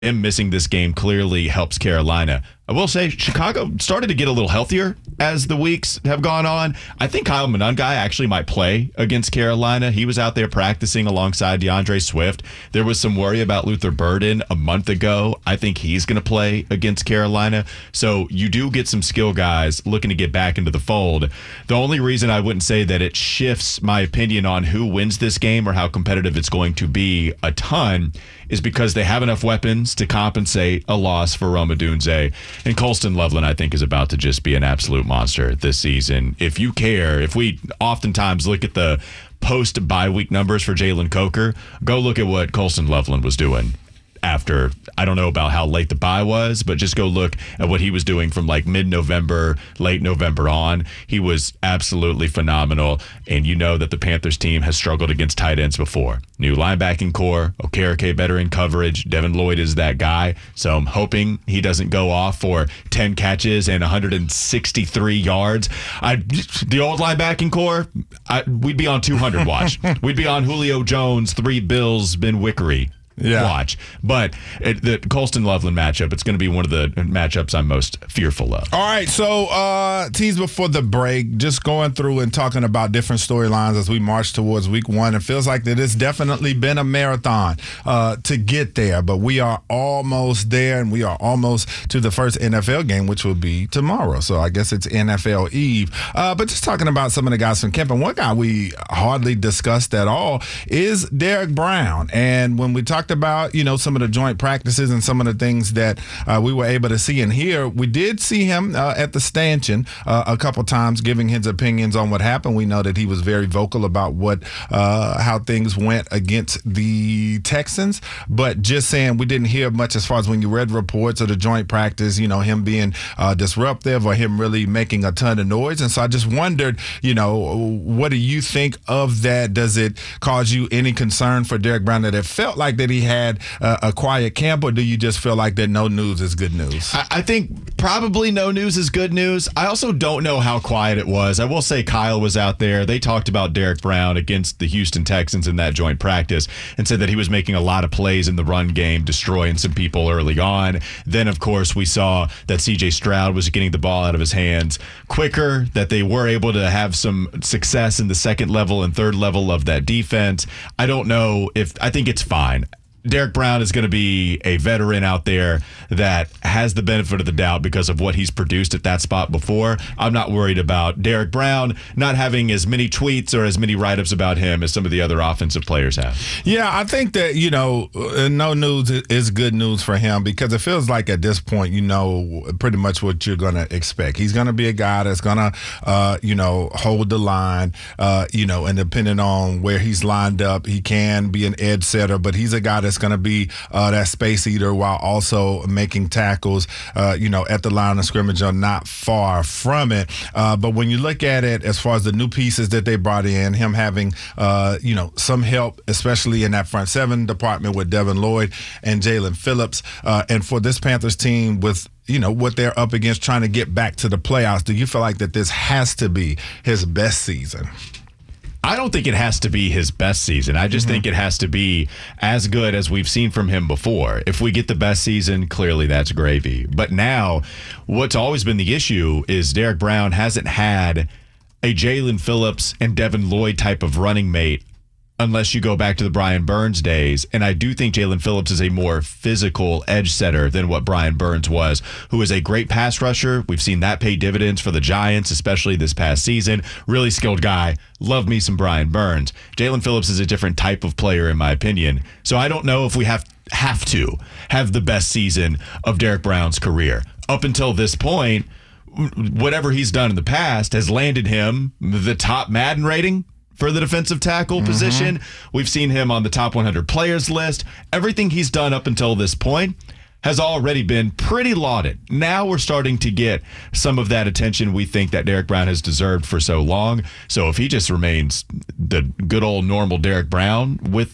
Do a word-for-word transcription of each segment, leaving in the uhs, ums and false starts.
him missing this game clearly helps Carolina. I will say Chicago started to get a little healthier as the weeks have gone on. I think Kyle Monangai actually might play against Carolina. He was out there practicing alongside DeAndre Swift. There was some worry about Luther Burden a month ago. I think he's going to play against Carolina. So you do get some skill guys looking to get back into the fold. The only reason I wouldn't say that it shifts my opinion on who wins this game or how competitive it's going to be a ton is because they have enough weapons to compensate a loss for Rome Odunze. And Colston Loveland, I think, is about to just be an absolute monster this season. If you care, if we oftentimes look at the post-bye week numbers for Jalen Coker, go look at what Colston Loveland was doing after, I don't know about how late the bye was, but just go look at what he was doing from like mid-November, late November on. He was absolutely phenomenal. And you know that the Panthers team has struggled against tight ends before. New linebacking core, Okereke better in coverage. Devin Lloyd is that guy. So I'm hoping he doesn't go off for ten catches and one hundred sixty-three yards. I, the old linebacking core, I, we'd be on two hundred watch. We'd be on Julio Jones, three Bills, Ben Wickery. Yeah. Watch. But it, the Colston Loveland matchup, it's going to be one of the matchups I'm most fearful of. All right, so uh, tease before the break, just going through and talking about different storylines as we march towards week one. It feels like that it's definitely been a marathon uh, to get there, but we are almost there, and we are almost to the first N F L game, which will be tomorrow. So I guess it's N F L Eve. Uh, but just talking about some of the guys from camp, and one guy we hardly discussed at all is Derek Brown. And when we talked about, you know, some of the joint practices and some of the things that uh, we were able to see and hear, we did see him uh, at the stanchion uh, a couple times giving his opinions on what happened. We know that he was very vocal about what uh, how things went against the Texans, but just saying we didn't hear much as far as when you read reports of the joint practice, you know, him being uh, disruptive or him really making a ton of noise. And so I just wondered, you know, what do you think of that? Does it cause you any concern for Derek Brown that it felt like that he had uh, a quiet camp, or do you just feel like that no news is good news? I, I think probably no news is good news. I also don't know how quiet it was. I will say Kyle was out there. They talked about Derek Brown against the Houston Texans in that joint practice and said that he was making a lot of plays in the run game, destroying some people early on. Then, of course, we saw that C J Stroud was getting the ball out of his hands quicker, that they were able to have some success in the second level and third level of that defense. I don't know if I think it's fine. Derek Brown is going to be a veteran out there that has the benefit of the doubt because of what he's produced at that spot before. I'm not worried about Derek Brown not having as many tweets or as many write-ups about him as some of the other offensive players have. Yeah, I think that, you know, no news is good news for him because it feels like at this point, you know, pretty much what you're going to expect. He's going to be a guy that's going to, uh, you know, hold the line, uh, you know, and depending on where he's lined up, he can be an edge setter, but he's a guy that's going to be uh, that space eater while also making tackles, uh, you know, at the line of scrimmage or not far from it. Uh, but when you look at it as far as the new pieces that they brought in, him having, uh, you know, some help, especially in that front seven department with Devin Lloyd and Jalen Phillips. Uh, and for this Panthers team with, you know, what they're up against trying to get back to the playoffs, do you feel like that this has to be his best season? I don't think it has to be his best season. I just mm-hmm. think it has to be as good as we've seen from him before. If we get the best season, clearly that's gravy. But now, what's always been the issue is Derek Brown hasn't had a Jalen Phillips and Devin Lloyd type of running mate unless you go back to the Brian Burns days. And I do think Jalen Phillips is a more physical edge setter than what Brian Burns was, who is a great pass rusher. We've seen that pay dividends for the Giants, especially this past season. Really skilled guy. Love me some Brian Burns. Jalen Phillips is a different type of player, in my opinion. So I don't know if we have have to have the best season of Derek Brown's career. Up until this point, whatever he's done in the past has landed him the top Madden rating for the defensive tackle mm-hmm. position. We've seen him on the top one hundred players list. Everything he's done up until this point has already been pretty lauded. Now we're starting to get some of that attention we think that Derek Brown has deserved for so long. So if he just remains the good old normal Derek Brown with the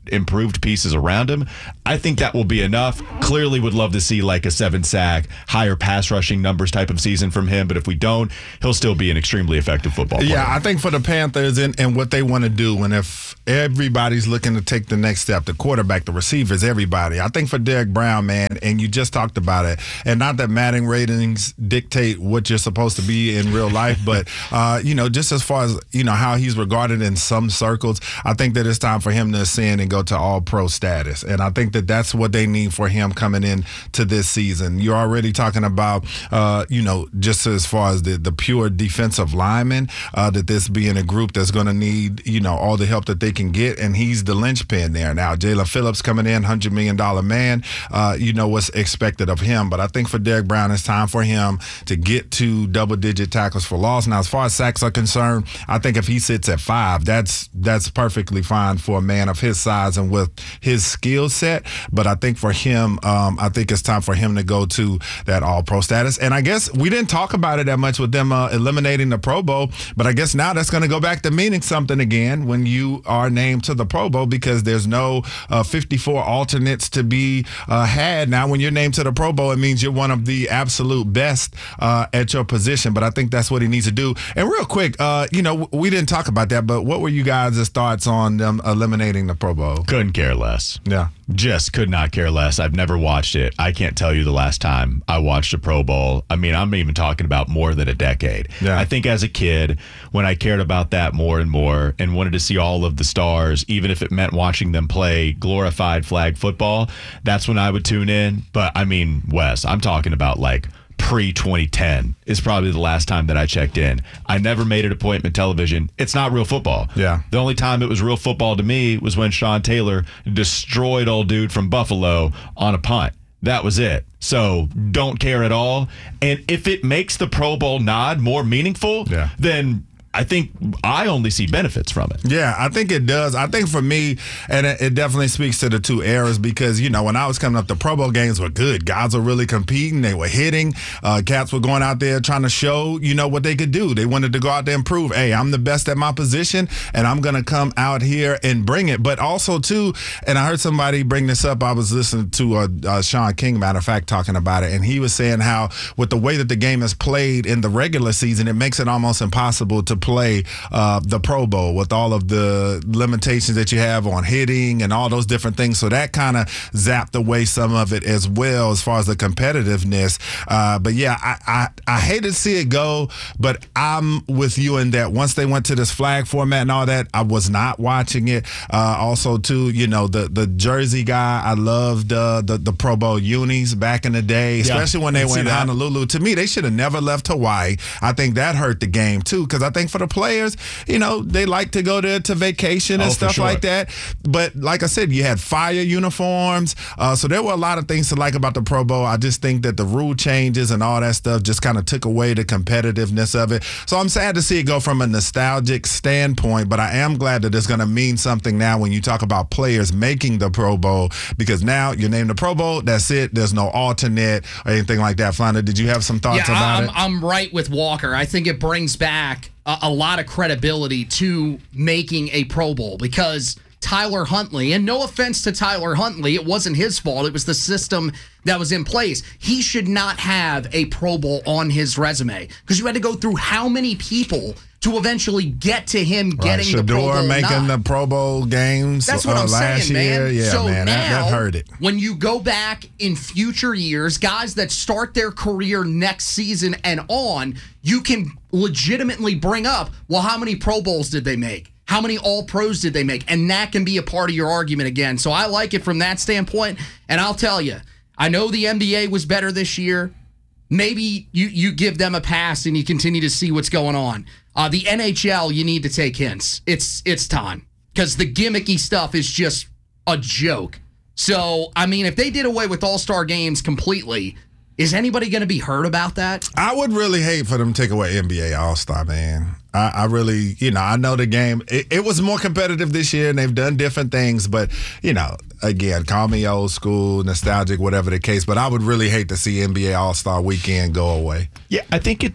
improved pieces around him, I think that will be enough. Clearly would love to see like a seven sack, higher pass rushing numbers type of season from him. But if we don't, he'll still be an extremely effective football player. Yeah, I think for the Panthers and, and what they want to do, and if everybody's looking to take the next step, the quarterback, the receivers, everybody, I think for Derek Brown, man, and you just talked about it, and not that Madden ratings dictate what you're supposed to be in real life, but, uh, you know, just as far as, you know, how he's regarded in some circles, I think that it's time for him to ascend and go to all-pro status. And I think that that's what they need for him coming in to this season. You're already talking about, uh, you know, just as far as the, the pure defensive linemen, uh, that this being a group that's going to need, you know, all the help that they can get, and he's the linchpin there. Now, Jalen Phillips coming in, one hundred million dollars man, uh, you know what's expected of him. But I think for Derek Brown, it's time for him to get to double-digit tackles for loss. Now, as far as sacks are concerned, I think if he sits at five, that's that's perfectly fine for a man of his size and with his skill set. But I think for him, um, I think it's time for him to go to that all-pro status. And I guess we didn't talk about it that much with them uh, eliminating the Pro Bowl, but I guess now that's going to go back to meaning something again when you are named to the Pro Bowl, because there's no uh, fifty-four alternates to be uh, had. Now, when you're named to the Pro Bowl, it means you're one of the absolute best uh, at your position. But I think that's what he needs to do. And real quick, uh, you know, we didn't talk about that, but what were you guys' thoughts on them eliminating the Pro Bowl? Couldn't care less. Yeah. Just could not care less. I've never watched it. I can't tell you the last time I watched a Pro Bowl. I mean, I'm even talking about more than a decade. Yeah. I think as a kid, when I cared about that more and more and wanted to see all of the stars, even if it meant watching them play glorified flag football, that's when I would tune in. But I mean, Wes, I'm talking about like pre twenty ten is probably the last time that I checked in. I never made it appointment television. It's not real football. Yeah. The only time it was real football to me was when Sean Taylor destroyed old dude from Buffalo on a punt. That was it. So don't care at all. And if it makes the Pro Bowl nod more meaningful, yeah. then I think I only see benefits from it. Yeah, I think it does. I think for me, and it, it definitely speaks to the two eras, because, you know, when I was coming up, the Pro Bowl games were good. Guys were really competing. They were hitting. Uh, cats were going out there trying to show, you know, what they could do. They wanted to go out there and prove, hey, I'm the best at my position, and I'm going to come out here and bring it. But also, too, and I heard somebody bring this up. I was listening to uh, uh, Sean King, matter of fact, talking about it, and he was saying how with the way that the game is played in the regular season, it makes it almost impossible to play uh, the Pro Bowl with all of the limitations that you have on hitting and all those different things. So that kind of zapped away some of it as well as far as the competitiveness. Uh, but yeah, I, I, I hate to see it go, but I'm with you in that once they went to this flag format and all that, I was not watching it. Uh, also, too, you know, the, the Jersey guy, I loved uh, the, the Pro Bowl unis back in the day, especially yeah, when they went to that. Honolulu. To me, they should have never left Hawaii. I think that hurt the game, too, because I think for the players, you know, they like to go there to vacation and oh, stuff sure. like that. But like I said, you had fire uniforms. Uh, so there were a lot of things to like about the Pro Bowl. I just think that the rule changes and all that stuff just kind of took away the competitiveness of it. So I'm sad to see it go from a nostalgic standpoint, but I am glad that it's going to mean something now when you talk about players making the Pro Bowl, because now you're named the Pro Bowl. That's it. There's no alternate or anything like that. Flounder, did you have some thoughts yeah, about I'm, it? I'm right with Walker. I think it brings back a, a lot of credibility to making a Pro Bowl, because Tyler Huntley, and no offense to Tyler Huntley, it wasn't his fault. It was the system that was in place. He should not have a Pro Bowl on his resume, because you had to go through how many people to eventually get to him getting right. the Pro Shador Bowl making nod. the Pro Bowl games That's what uh, I'm last saying, year. man. Yeah, so man, now, that, that hurt it. When you go back in future years, guys that start their career next season and on, you can legitimately bring up, well, how many Pro Bowls did they make? How many All-Pros did they make? And that can be a part of your argument again. So I like it from that standpoint. And I'll tell you, I know the N B A was better this year. Maybe you, you give them a pass and you continue to see what's going on. Uh, the N H L, you need to take hints. It's it's time, because the gimmicky stuff is just a joke. So, I mean, if they did away with All-Star games completely, is anybody going to be heard about that? I would really hate for them to take away N B A All-Star, man. I, I really, you know, I know the game. It, it was more competitive this year, and they've done different things. But, you know, again, call me old school, nostalgic, whatever the case. But I would really hate to see N B A All-Star Weekend go away. Yeah, I think it's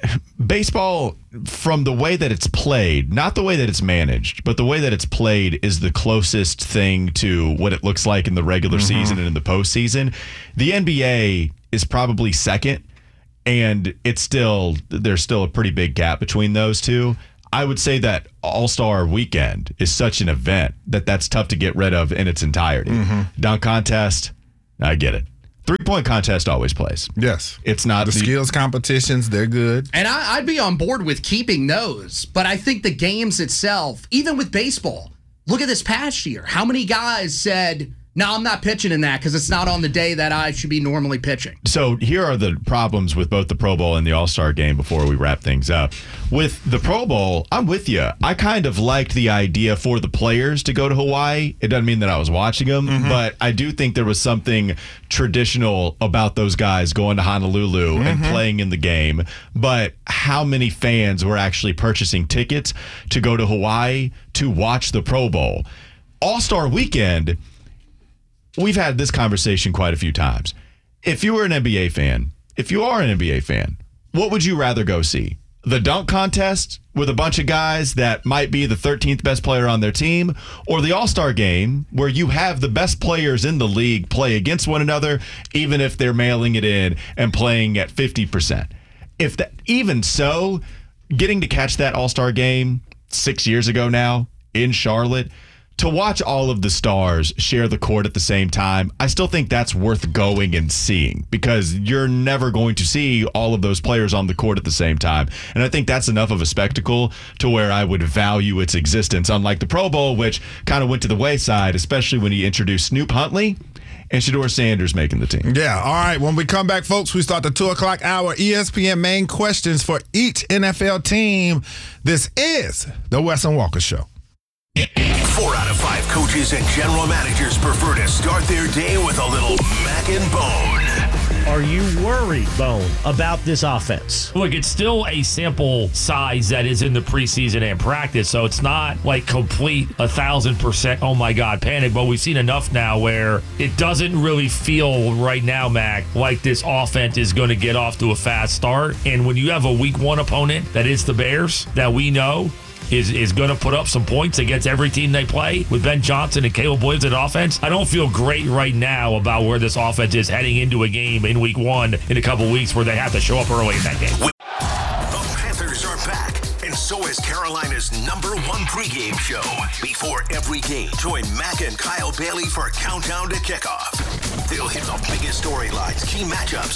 baseball, from the way that it's played, not the way that it's managed, but the way that it's played is the closest thing to what it looks like in the regular mm-hmm. season and in the postseason. The N B A is probably second, and it's still there's still a pretty big gap between those two. I would say that All-Star Weekend is such an event that that's tough to get rid of in its entirety. Mm-hmm. Dunk contest, I get it. Three-point contest always plays. Yes. It's not the, the skills competitions, they're good. And I, I'd be on board with keeping those. But I think the games itself, even with baseball, look at this past year. How many guys said, no, I'm not pitching in that because it's not on the day that I should be normally pitching. So here are the problems with both the Pro Bowl and the All-Star game before we wrap things up. With the Pro Bowl, I'm with you. I kind of liked the idea for the players to go to Hawaii. It doesn't mean that I was watching them, mm-hmm. but I do think there was something traditional about those guys going to Honolulu mm-hmm. and playing in the game. But how many fans were actually purchasing tickets to go to Hawaii to watch the Pro Bowl? All-Star Weekend, we've had this conversation quite a few times. If you were an N B A fan, if you are an N B A fan, what would you rather go see? The dunk contest with a bunch of guys that might be the thirteenth best player on their team, or the All-Star game where you have the best players in the league play against one another, even if they're mailing it in and playing at fifty percent? If that, even so, getting to catch that All-Star game six years ago now in Charlotte, to watch all of the stars share the court at the same time, I still think that's worth going and seeing because you're never going to see all of those players on the court at the same time. And I think that's enough of a spectacle to where I would value its existence, unlike the Pro Bowl, which kind of went to the wayside, especially when he introduced Snoop Huntley and Shedeur Sanders making the team. Yeah, all right. When we come back, folks, we start the two o'clock hour E S P N main questions for each N F L team. This is the Wes and Walker Show. Four out of five coaches and general managers prefer to start their day with a little Mac and Bone. Are you worried, Bone, about this offense? Look, it's still a sample size that is in the preseason and practice, so it's not like complete a thousand percent, oh my God, panic, but we've seen enough now where it doesn't really feel right now, Mac, like this offense is going to get off to a fast start. And when you have a week one opponent that is the Bears, that we know is is going to put up some points against every team they play with Ben Johnson and Caleb Williams at offense, I don't feel great right now about where this offense is heading into a game in week one in a couple weeks where they have to show up early in that game. The Panthers are back, and so is Carolina's number one pregame show. Before every game, join Mac and Kyle Bailey for Countdown to Kickoff. They'll hit the biggest storylines, key matchups,